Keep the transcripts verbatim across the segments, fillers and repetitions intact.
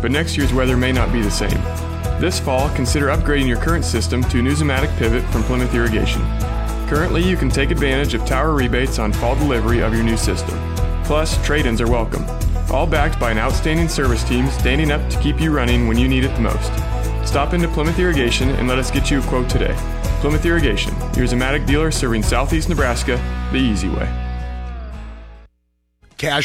but next year's weather may not be the same. This fall, consider upgrading your current system to a new Zimmatic Pivot from Plymouth Irrigation. Currently, you can take advantage of tower rebates on fall delivery of your new system. Plus, trade-ins are welcome. All backed by an outstanding service team standing up to keep you running when you need it the most. Stop into Plymouth Irrigation and let us get you a quote today. Plymouth Irrigation, your Zimmatic dealer serving southeast Nebraska the easy way. Cash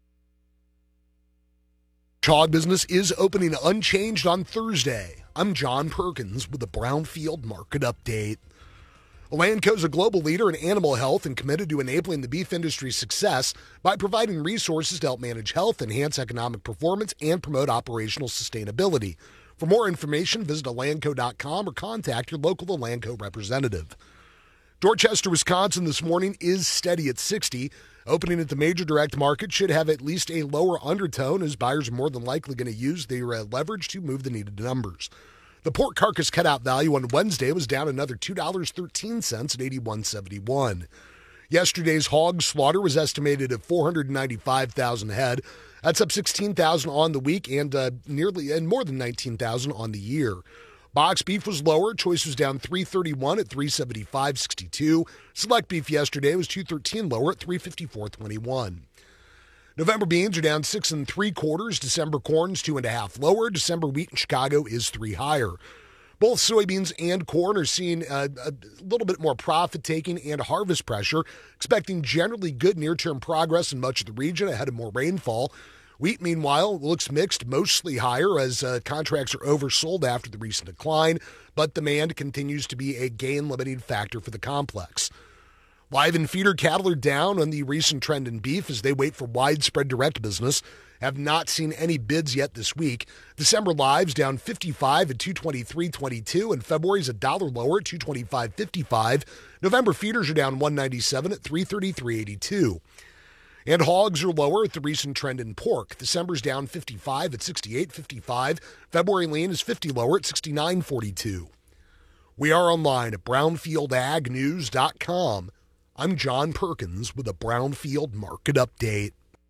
hog business is opening unchanged on Thursday. I'm John Perkins with the Brownfield Market Update. Elanco is a global leader in animal health and committed to enabling the beef industry's success by providing resources to help manage health, enhance economic performance, and promote operational sustainability. For more information, visit elanco dot com or contact your local Elanco representative. Dorchester, Wisconsin this morning is steady at sixty. Opening at the major direct market should have at least a lower undertone as buyers are more than likely going to use their uh, leverage to move the needed numbers. The pork carcass cutout value on Wednesday was down another two dollars and thirteen cents at eighty-one seventy-one. Yesterday's hog slaughter was estimated at four hundred ninety-five thousand head. That's up sixteen thousand on the week and uh, nearly and more than nineteen thousand on the year. Box beef was lower. Choice was down three thirty-one at three seventy-five sixty-two. Select beef yesterday was two thirteen lower at three fifty-four twenty-one. November beans are down six and three quarters. December corn's two and a half lower. December wheat in Chicago is three higher. Both soybeans and corn are seeing a, a little bit more profit taking and harvest pressure, expecting generally good near-term progress in much of the region ahead of more rainfall. Wheat, meanwhile, looks mixed, mostly higher as uh, contracts are oversold after the recent decline, but demand continues to be a gain-limiting factor for the complex. Live and feeder cattle are down on the recent trend in beef as they wait for widespread direct business. Have not seen any bids yet this week. December lives down fifty-five at two twenty-three twenty-two, and February's a dollar lower at two twenty-five fifty-five. November feeders are down one ninety-seven at three thirty-three eighty-two. And hogs are lower at the recent trend in pork. December's down fifty-five at sixty-eight fifty-five. February lean is fifty lower at sixty-nine forty-two. We are online at brownfield ag news dot com. I'm John Perkins with a Brownfield Market Update.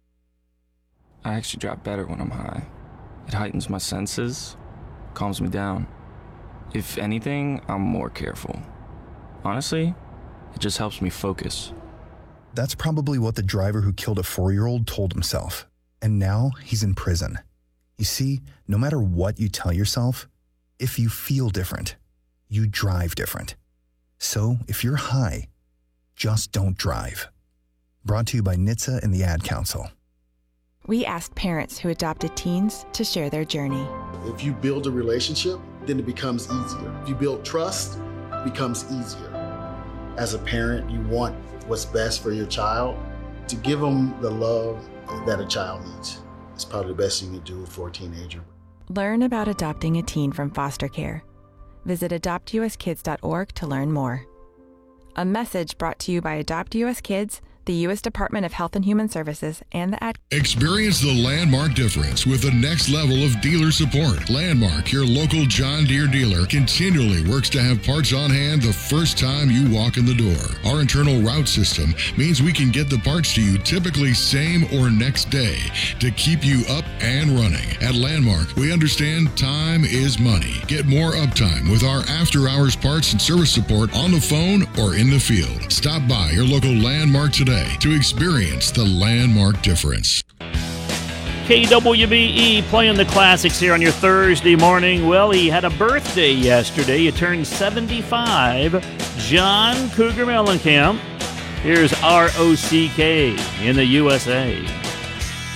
I actually drive better when I'm high. It heightens my senses, calms me down. If anything, I'm more careful. Honestly, it just helps me focus. That's probably what the driver who killed a four-year-old told himself. And now he's in prison. You see, no matter what you tell yourself, if you feel different, you drive different. So if you're high, just don't drive. Brought to you by N H T S A and the Ad Council. We asked parents who adopted teens to share their journey. If you build a relationship, then it becomes easier. If you build trust, it becomes easier. As a parent, you want what's best for your child. To give them the love that a child needs is probably the best you can do for a teenager. Learn about adopting a teen from foster care. Visit adopt u s kids dot org to learn more. A message brought to you by Adopt U S Kids, the U S Department of Health and Human Services, and the Ad. Experience the Landmark difference with the next level of dealer support. Landmark, your local John Deere dealer, continually works to have parts on hand the first time you walk in the door. Our internal route system means we can get the parts to you typically same or next day to keep you up and running. At Landmark, we understand time is money. Get more uptime with our after-hours parts and service support on the phone or in the field. Stop by your local Landmark today to experience the Landmark difference. K W B E playing the classics here on your Thursday morning. Well, he had a birthday yesterday. He turned seventy-five. John Cougar Mellencamp. Here's R O C K in the U S A.